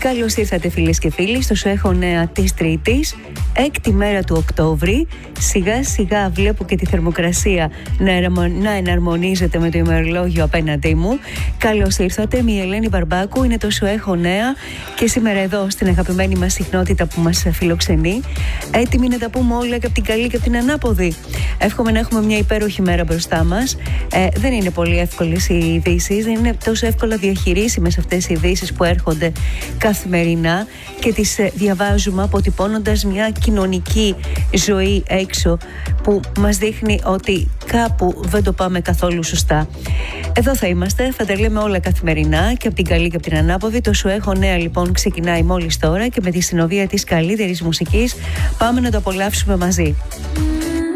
Καλώς ήρθατε φίλες και φίλοι στο Σου Έχω Νέα της Τρίτης, 6η μέρα του Οκτώβρη. Σιγά σιγά βλέπω και τη θερμοκρασία να εναρμονίζεται με το ημερολόγιο απέναντί μου. Καλώς ήρθατε, η Ελένη Μπαρμπάκου, είναι το Σου Έχω Νέα και σήμερα εδώ στην αγαπημένη μας συχνότητα που μας φιλοξενεί. Έτοιμοι να τα πούμε όλα και από την καλή και από την ανάποδη. Εύχομαι να έχουμε μια υπέροχη μέρα μπροστά μας. Δεν είναι πολύ εύκολες οι ειδήσεις, δεν είναι τόσο εύκολα διαχειρίσιμες αυτές οι ειδήσεις που έρχονται καθημερινά και τις διαβάζουμε αποτυπώνοντας μια κοινωνική ζωή έξω που μας δείχνει ότι κάπου δεν το πάμε καθόλου σωστά. Εδώ θα είμαστε, θα τα λέμε όλα καθημερινά και από την καλή και από την ανάποδη. Το Σου Έχω Νέα λοιπόν ξεκινάει μόλις τώρα και με τη συνοδεία της καλύτερης μουσικής πάμε να το απολαύσουμε μαζί.